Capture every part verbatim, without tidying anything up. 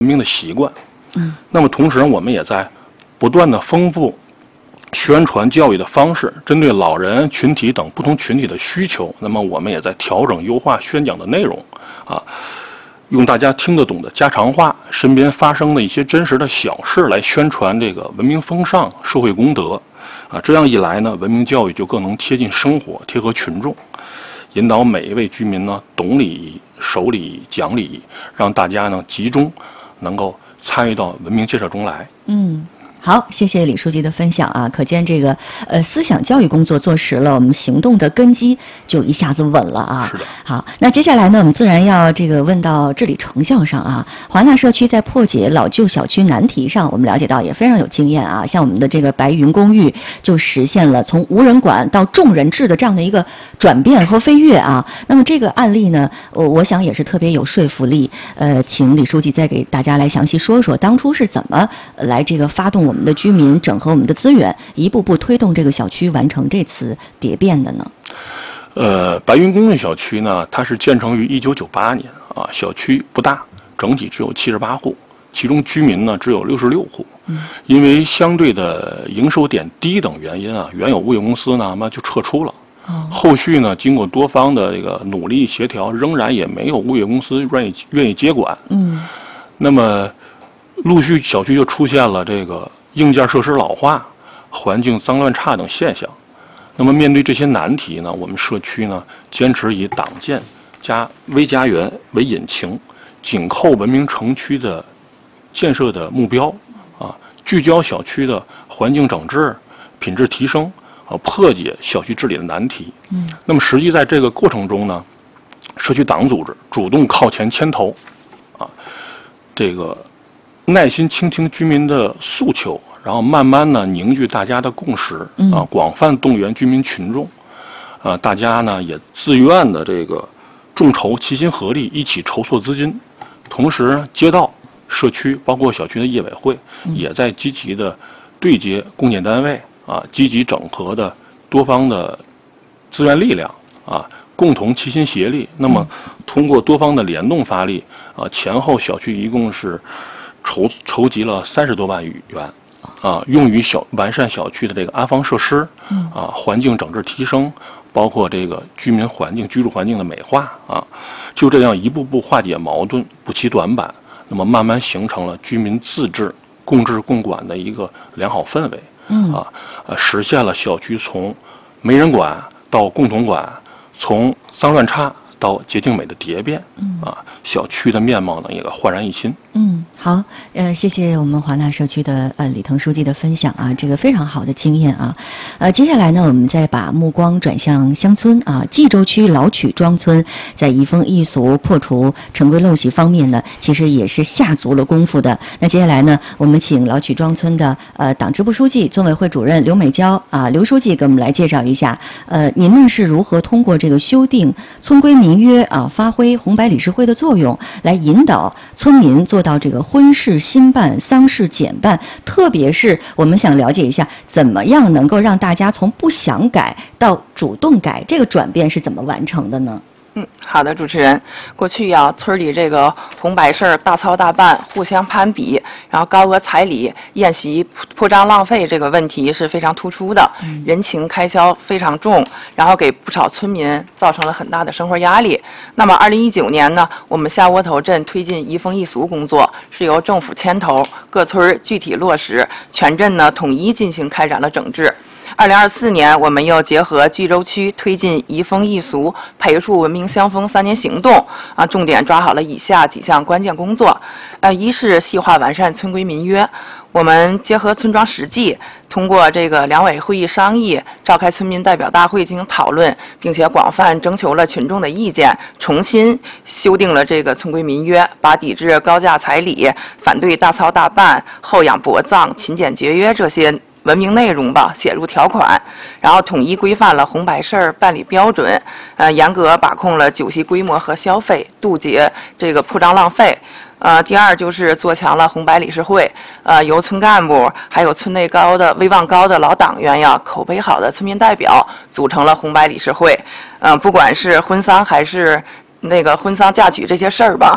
文明的习惯。嗯，那么同时我们也在不断的丰富宣传教育的方式，针对老人群体等不同群体的需求，那么我们也在调整优化宣讲的内容，啊，用大家听得懂的家常话，身边发生的一些真实的小事来宣传这个文明风尚、社会公德，啊，这样一来呢，文明教育就更能贴近生活，贴合群众，引导每一位居民呢懂礼仪、守礼仪、讲礼仪，让大家呢集中能够参与到文明建设中来。 嗯。好，谢谢李书记的分享啊！可见这个呃思想教育工作做实了，我们行动的根基就一下子稳了啊。 是的。 好，那接下来呢，我们自然要这个问到治理成效上啊。华纳社区在破解老旧小区难题上，我们了解到也非常有经验啊。像我们的这个白云公寓就实现了从无人管到众人治的这样的一个转变和飞跃啊。那么这个案例呢，我我想也是特别有说服力。呃，请李书记再给大家来详细说一说，当初是怎么来这个发动我们的居民整合我们的资源，一步步推动这个小区完成这次蝶变的呢？ 呃，白云公寓小区呢，它是建成于一九九八年啊，小区不大，整体只有七十八户，其中居民呢只有六十六户。嗯，因为相对的营收点低等原因啊，原有物业公司呢，那么就撤出了。哦，后续呢，经过多方的这个努力协调，仍然也没有物业公司愿意愿意接管。嗯，那么陆续小区就出现了这个硬件设施老化、环境脏乱差等现象。那么面对这些难题呢，我们社区呢坚持以党建加微家园为引擎，紧扣文明城区的建设的目标啊，聚焦小区的环境整治、品质提升啊，破解小区治理的难题。嗯，那么实际在这个过程中呢，社区党组织主动靠前牵头，啊，这个耐心倾听居民的诉求，然后慢慢呢凝聚大家的共识啊，广泛动员居民群众，啊，大家呢也自愿的这个众筹齐心合力，一起筹措资金。同时，街道、社区包括小区的业委会也在积极的对接公检单位啊，积极整合的多方的资源力量啊，共同齐心协力。那么，通过多方的联动发力啊，前后小区一共是筹筹集了三十多万元，啊，用于小完善小区的这个安防设施，啊，环境整治提升，包括这个居民环境、居住环境的美化啊，就这样一步步化解矛盾，补齐短板，那么慢慢形成了居民自治、共治共管的一个良好氛围，嗯啊，呃，实现了小区从没人管到共同管，从脏乱差到洁净美的蝶变，嗯啊，小区的面貌呢也焕然一新。 嗯，好，呃，谢谢我们华纳社区的呃李腾书记的分享啊，这个非常好的经验啊，呃，接下来呢，我们再把目光转向乡村啊，冀州区老曲庄村在移风易俗、破除陈规陋习方面呢，其实也是下足了功夫的。那接下来呢，我们请老曲庄村的呃党支部书记、村委会主任刘美娇啊，刘书记给我们来介绍一下，呃，您呢是如何通过这个修订村规民约啊，发挥红白理事会的作用，来引导村民做到这个婚事新办、丧事简办，特别是我们想了解一下，怎么样能够让大家从不想改到主动改，这个转变是怎么完成的呢？ 嗯，好的，主持人。过去呀，村里这个红白事儿大操大办，互相攀比，然后高额彩礼、宴席铺张浪费这个问题是非常突出的，嗯、人情开销非常重，然后给不少村民造成了很大的生活压力。那么，二零一九年呢，我们下窝头镇推进移风易俗工作，是由政府牵头，各村具体落实，全镇呢统一进行开展了整治。二零二四年，我们又结合冀州区推进移风易俗、培树文明乡风三年行动啊，重点抓好了以下几项关键工作。呃，一是细化完善村规民约，我们结合村庄实际，通过这个两委会议商议，召开村民代表大会进行讨论，并且广泛征求了群众的意见，重新修订了这个村规民约，把抵制高价彩礼、反对大操大办、厚养薄葬、勤俭节约这些文明内容吧写入条款，然后统一规范了红白事儿办理标准，呃，严格把控了酒席规模和消费，杜绝这个铺张浪费。呃，第二就是做强了红白理事会，呃，由村干部还有村内高的威望高的老党员呀，口碑好的村民代表组成了红白理事会。嗯、呃，不管是婚丧还是那个婚丧嫁娶这些事儿吧，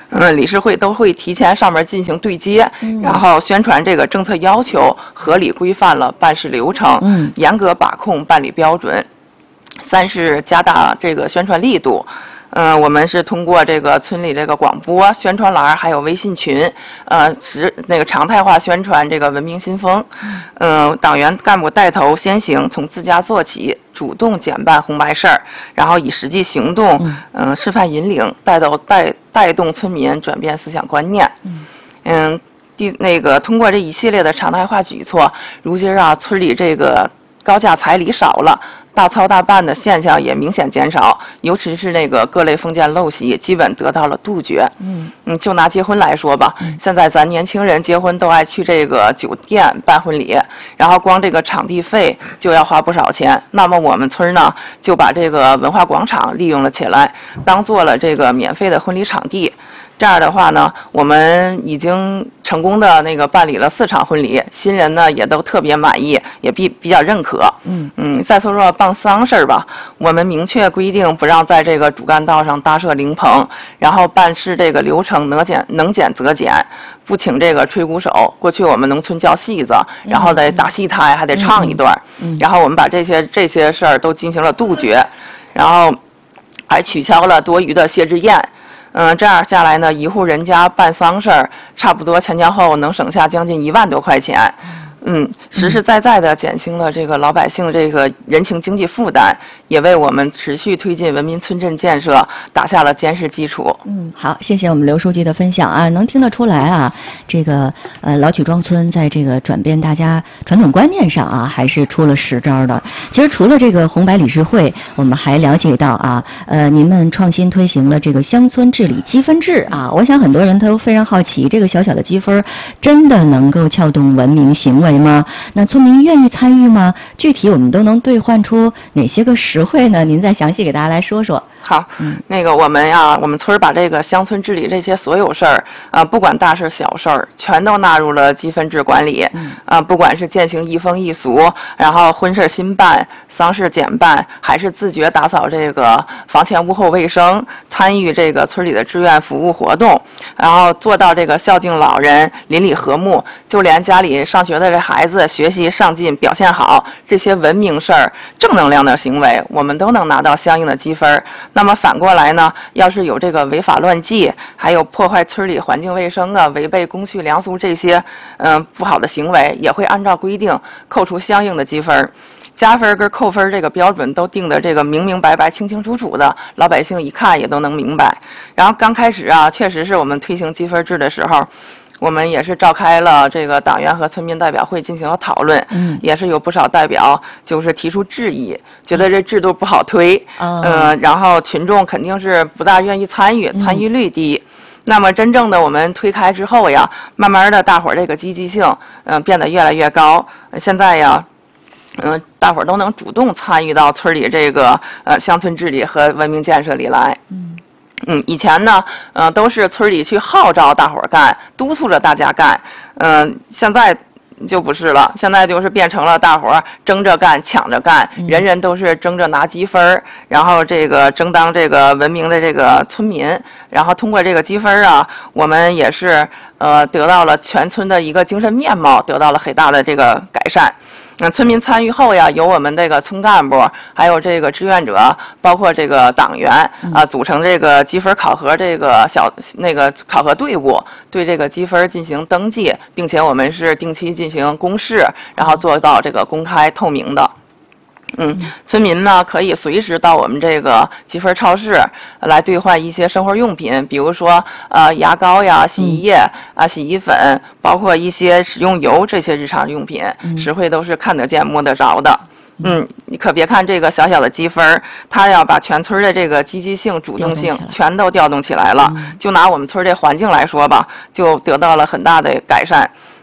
嗯，理事会都会提前上面进行对接，嗯、然后宣传这个政策要求，合理规范了办事流程，嗯，严格把控办理标准。三是加大这个宣传力度。嗯、呃，我们是通过这个村里这个广播、宣传栏还有微信群，呃，是那个常态化宣传这个文明新风。嗯、呃，党员干部带头先行，从自家做起，主动减办红白事儿，然后以实际行动，嗯、呃，示范引领，带动带带动村民转变思想观念。嗯，第那个通过这一系列的常态化举措，如今啊，村里这个高价彩礼少了。大操大办的现象也明显减少，尤其是那个各类封建陋习，基本得到了杜绝。嗯嗯，就拿结婚来说吧，嗯、现在咱年轻人结婚都爱去这个酒店办婚礼，然后光这个场地费就要花不少钱。那么我们村呢，就把这个文化广场利用了起来，当做了这个免费的婚礼场地。这样的话呢，我们已经成功的那个办理了四场婚礼，新人呢也都特别满意，也比比较认可。嗯嗯，再说说办丧事儿吧，我们明确规定不让在这个主干道上搭设灵棚，然后办事这个流程能减能减则减，不请这个吹鼓手。过去我们农村叫戏子，然后得打戏台，还得唱一段。嗯，然后我们把这些这些事儿都进行了杜绝，然后还取消了多余的谢之宴。嗯，这样下来呢，一户人家办丧事儿，差不多前前后后能省下将近一万多块钱。嗯，实实在在的减轻了这个老百姓这个人情经济负担，也为我们持续推进文明村镇建设打下了坚实基础。 嗯，好，谢谢我们刘书记的分享啊，能听得出来啊，这个呃老曲庄村在这个转变大家传统观念上啊，还是出了实招的。其实除了这个红白理事会，我们还了解到啊，呃，您们创新推行了这个乡村治理积分制啊，我想很多人都非常好奇，这个小小的积分真的能够撬动文明行为吗？那村民愿意参与吗？具体我们都能兑换出哪些个实惠呢？您再详细给大家来说说。 好，嗯，那个我们呀，我们村把这个乡村治理这些所有事儿啊，不管大事小事儿，全都纳入了积分制管理。嗯，啊，不管是践行一风一俗，然后婚事新办、丧事减办，还是自觉打扫这个房前屋后卫生，参与这个村里的志愿服务活动，然后做到这个孝敬老人、邻里和睦，就连家里上学的这孩子学习上进、表现好，这些文明事儿、正能量的行为，我们都能拿到相应的积分。那么反过来呢，要是有这个违法乱纪，还有破坏村里环境卫生啊、违背公序良俗这些嗯、呃、不好的行为，也会按照规定扣除相应的积分。加分跟扣分这个标准都定的这个明明白白、清清楚楚的，老百姓一看也都能明白。然后刚开始啊，确实是我们推行积分制的时候，我们也是召开了这个党员和村民代表会进行了讨论，嗯，也是有不少代表就是提出质疑，觉得这制度不好推，嗯、呃，然后群众肯定是不大愿意参与，参与率低。嗯，那么真正的我们推开之后呀，慢慢的大伙儿这个积极性，嗯、呃，变得越来越高。现在呀，嗯、呃，大伙儿都能主动参与到村里这个呃乡村治理和文明建设里来。嗯。嗯，以前呢，嗯、呃，都是村里去号召大伙儿干，督促着大家干。嗯、呃，现在就不是了，现在就是变成了大伙儿争着干、抢着干，嗯、人人都是争着拿积分儿，然后这个争当这个文明的这个村民。然后通过这个积分啊，我们也是呃得到了全村的一个精神面貌得到了很大的这个改善。那村民参与后呀，由我们这个村干部，还有这个志愿者，包括这个党员啊，组成这个积分考核这个小那个考核队伍，对这个积分进行登记，并且我们是定期进行公示，然后做到这个公开透明的。嗯，村民呢可以随时到我们这个积分超市来兑换一些生活用品，比如说呃牙膏呀、洗衣液啊、洗衣粉，包括一些食用油这些日常用品，实惠都是看得见摸得着的。嗯，你可别看这个小小的积分，它要把全村的这个积极性、主动性全都调动起来了。就拿我们村这环境来说吧，就得到了很大的改善。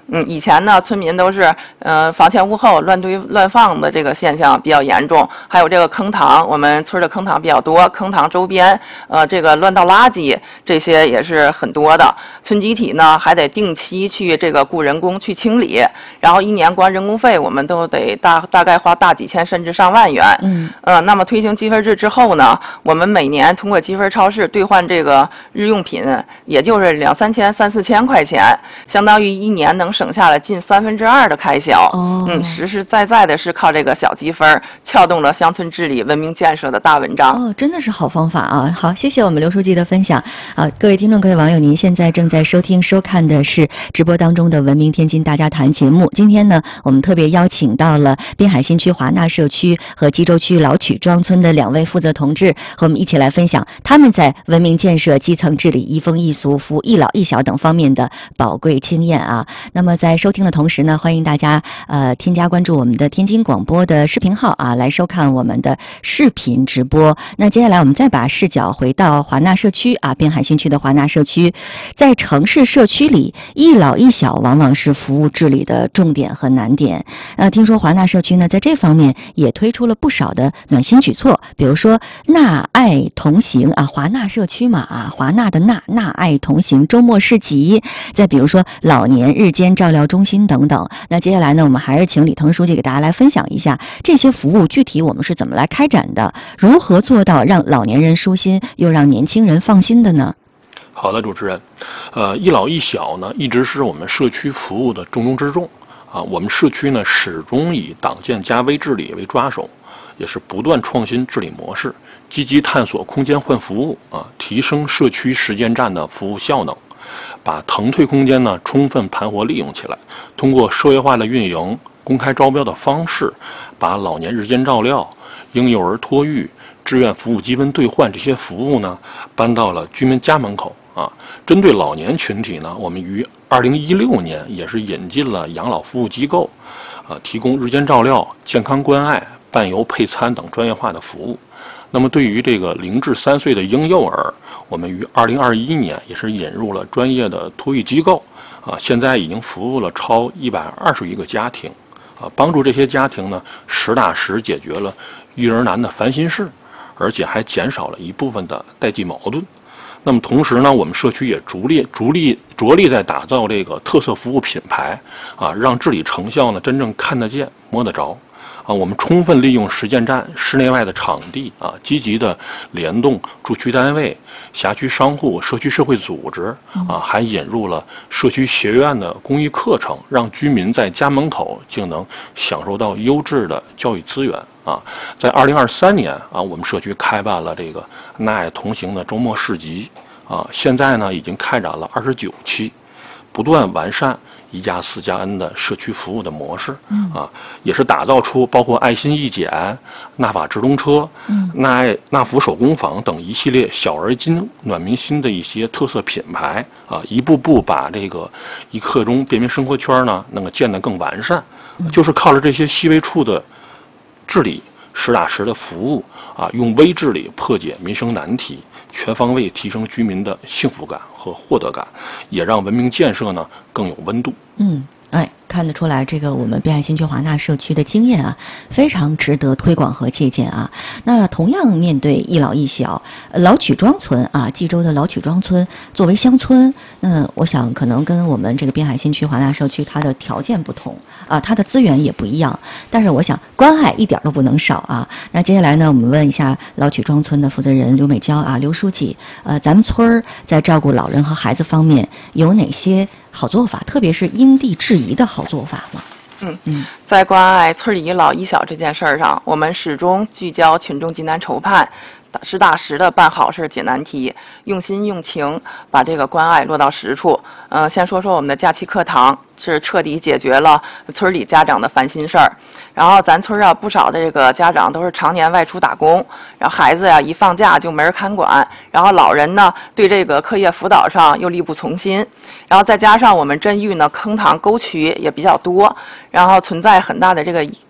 嗯，以前呢，村民都是呃房前屋后乱堆乱放的这个现象比较严重，还有这个坑塘，我们村的坑塘比较多，坑塘周边呃这个乱倒垃圾这些也是很多的。村集体呢还得定期去这个雇人工去清理，然后一年光人工费我们都得大大概花大几千甚至上万元。 嗯， 呃，那么推行积分制之后呢，我们每年通过积分超市兑换这个日用品，也就是两三千、三四千块钱，相当于一年能省下来近三分之二的开销。 哦， 嗯，实实在在的是靠这个小积分撬动了乡村治理、文明建设的大文章。 哦，真的是好方法啊！好，谢谢我们刘书记的分享啊，各位听众、各位网友，您现在正在收听、收看的是直播当中的《文明天津大家谈》节目。今天呢，我们特别邀请到了滨海新区华纳社区和济州区老曲庄村的两位负责同志，和我们一起来分享他们在文明建设、基层治理、移风易俗、服务一老一小等方面的宝贵经验啊。那么在收听的同时呢，欢迎大家呃添加关注我们的天津广播的视频号啊，来收看我们的视频直播。那接下来我们再把视角回到华纳社区啊，滨海新区的华纳社区，在城市社区里，一老一小往往是服务治理的重点和难点。呃，听说华纳社区呢，在这方面也推出了不少的暖心举措，比如说纳爱同行啊，华纳社区嘛啊，华纳的纳纳爱同行周末市集，再比如说老年日间照料中心等等。那接下来呢，我们还是请李腾书记给大家来分享一下这些服务具体我们是怎么来开展的，如何做到让老年人舒心又让年轻人放心的呢？ 好的，主持人，呃，一老一小呢，一直是我们社区服务的重中之重啊。我们社区呢，始终以党建加微治理为抓手，也是不断创新治理模式，积极探索空间换服务啊，提升社区实践站的服务效能，把腾退空间呢充分盘活利用起来，通过社会化的运营、公开招标的方式，把老年日间照料、婴幼儿托育、志愿服务积分兑换这些服务呢，搬到了居民家门口啊。针对老年群体呢，我们于二零一六年也是引进了养老服务机构，啊，提供日间照料、健康关爱、伴游配餐等专业化的服务。那么对于这个零至三岁的婴幼儿，我们于二零二一年也是引入了专业的托育机构，啊，现在已经服务了超一百二十余个家庭，啊，帮助这些家庭呢实打实解决了育儿难的烦心事，而且还减少了一部分的代际矛盾。那么同时呢，我们社区也逐力、逐力、着力在打造这个特色服务品牌，啊，让治理成效呢真正看得见、摸得着。啊，我们充分利用实践站室内外的场地啊，积极的联动驻区单位、辖区商户、社区社会组织啊，还引入了社区学院的公益课程，让居民在家门口就能享受到优质的教育资源啊。在二零二三年啊，我们社区开办了这个纳爱同行的周末市集啊，现在呢已经开展了二十九期，不断完善一加四加 N 的社区服务的模式，嗯啊，也是打造出包括爱心义简、纳法直通车、嗯、纳爱纳福手工坊等一系列小而精、暖民心的一些特色品牌啊，一步步把这个一刻钟便民生活圈呢能够建得更完善，嗯、就是靠着这些细微处的治理、实打实的服务啊，用微治理破解民生难题，全方位提升居民的幸福感和获得感，也让文明建设呢更有温度。 嗯，哎，看得出来，这个我们滨海新区华纳社区的经验啊，非常值得推广和借鉴啊。那同样面对一老一小，老曲庄村啊，济州的老曲庄村作为乡村，那我想可能跟我们这个滨海新区华纳社区它的条件不同啊，它的资源也不一样，但是我想关爱一点都不能少啊。那接下来呢，我们问一下老曲庄村的负责人刘美娇啊，刘书记，呃，咱们村儿在照顾老人和孩子方面有哪些好做法，特别是因地制宜的好做法吗？ 嗯嗯，在关爱村里一老一小这件事儿上，我们始终聚焦群众急难愁盼，实打实的办好事解难题，用心用情把这个关爱落到实处。嗯、呃，先说说我们的假期课堂，是彻底解决了村里家长的烦心事儿。然后咱村啊，不少的这个家长都是常年外出打工，然后孩子呀一放假就没人看管，然后老人呢对这个课业辅导上又力不从心，然后再加上我们镇域呢坑塘沟渠也比较多，然后存在很大的这个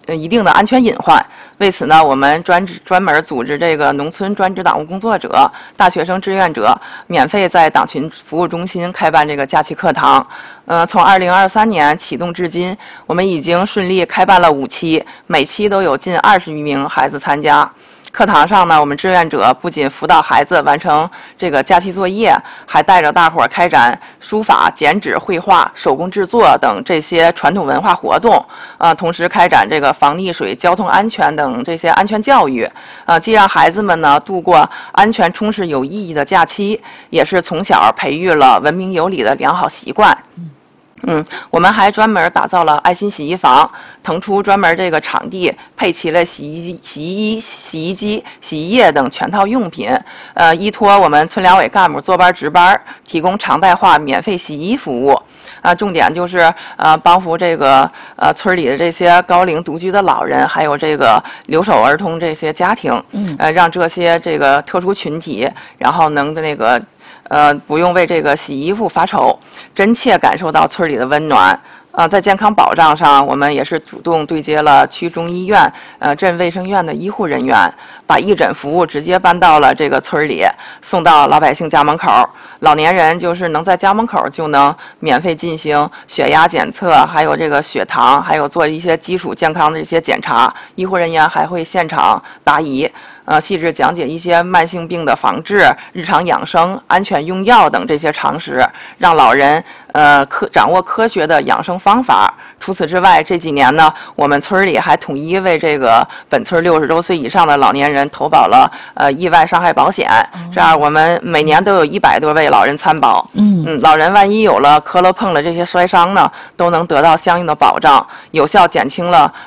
呃一定的安全隐患。为此呢，我们专专门组织这个农村专职党务工作者、大学生志愿者，免费在党群服务中心开办这个假期课堂。呃，从二零二三年启动至今，我们已经顺利开办了五期，每期都有近二十余名孩子参加。课堂上呢，我们志愿者不仅辅导孩子完成这个假期作业，还带着大伙儿开展书法、剪纸、绘画、手工制作等这些传统文化活动。呃，同时开展这个防溺水、交通安全等这些安全教育。呃，既让孩子们呢度过安全、充实、有意义的假期，也是从小培育了文明有礼的良好习惯。嗯，我们还专门打造了爱心洗衣房，腾出专门这个场地，配齐了洗衣机、洗衣衣、洗衣机、洗衣液等全套用品。呃，依托我们村两委干部坐班值班，提供常态化免费洗衣服务。啊、呃，重点就是呃帮扶这个呃村里的这些高龄独居的老人，还有这个留守儿童这些家庭，嗯，呃，让这些这个特殊群体，然后能的那个。呃，不用为这个洗衣服发愁，真切感受到村里的温暖。呃，在健康保障上，我们也是主动对接了区中医院、呃镇卫生院的医护人员，把义诊服务直接搬到了这个村里，送到老百姓家门口。老年人就是能在家门口就能免费进行血压检测，还有这个血糖，还有做一些基础健康的这些检查。医护人员还会现场答疑。呃，细致讲解一些慢性病的防治、日常养生、安全用药等这些常识，让老人呃科掌握科学的养生方法。除此之外，这几年呢，我们村里还统一为这个本村六十周岁以上的老年人投保了呃意外伤害保险，这样我们每年都有一百多位老人参保。嗯嗯，老人万一有了磕了碰了这些摔伤呢，都能得到相应的保障，有效减轻了